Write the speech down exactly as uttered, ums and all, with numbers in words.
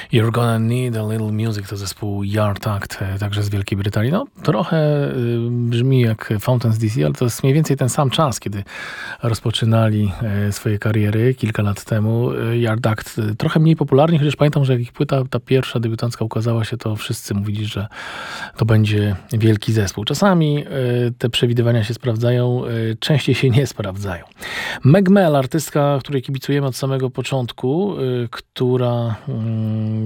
You're Gonna Need a Little Music to zespół Yard Act, także z Wielkiej Brytanii. No, trochę y, brzmi jak Fountains D C, ale to jest mniej więcej ten sam czas, kiedy rozpoczynali y, swoje kariery kilka lat temu. Y, Yard Act y, trochę mniej popularni, chociaż pamiętam, że jak ich płyta, ta pierwsza debiutancka ukazała się, to wszyscy mówili, że to będzie wielki zespół. Czasami y, te przewidywania się sprawdzają, y, częściej się nie sprawdzają. Meg Mel, artystka, której kibicujemy od samego początku, y, która... Y,